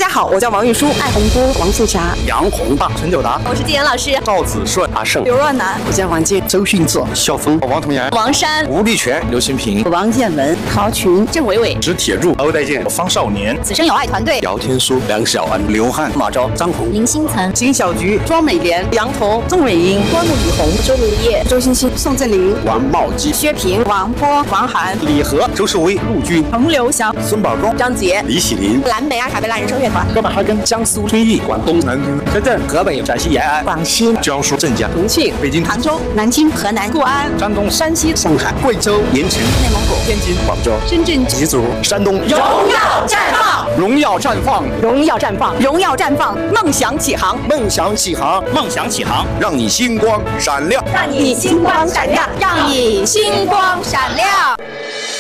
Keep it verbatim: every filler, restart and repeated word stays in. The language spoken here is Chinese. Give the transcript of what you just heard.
家好，我叫王玉书， 艾洪波、王秀霞、 杨宏大、陈九达、 我是纪言老师， 赵子顺、 阿胜、 刘若男、 我叫王健、 周迅智、肖峰、王童言、 王珊、 吴立全、刘新平、 王建文、陶群、 郑伟伟、 史铁柱、欧代健、方少年、 此生有爱团队、 姚天书、梁小安、刘汉、马昭、张红、 林星岑、 金小菊、庄美莲、杨彤、 钟伟英、 关慕雨红、 周如叶、 周欣欣、宋振林、 王茂基、 薛平、王波、王涵、 李和、周世威、陆军、 彭刘翔、 孙宝忠、 张杰、 李喜林、 蓝莓阿卡贝拉人声乐团、 哥本哈根、江苏遵义、广东南京、深圳、河北、陕西延安、 广西、 江苏镇江、 重庆、 北京、 杭州、 南京、 河南、 固安、 山东、 山西、 上海、贵州、盐城、 内蒙古、 天津、广州、 深圳、 吉族、山东。 荣耀绽放， 荣耀绽放， 荣耀绽放，荣耀绽放，梦想起航， 梦想起航， 梦想起航， 让你星光闪亮， 让你星光闪亮，让你星光闪亮。